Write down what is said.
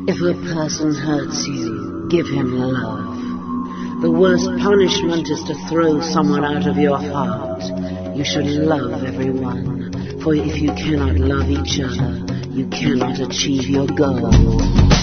If a person hurts you, give him love. The worst punishment is to throw someone out of your heart. You should love everyone, for if you cannot love each other, you cannot achieve your goal.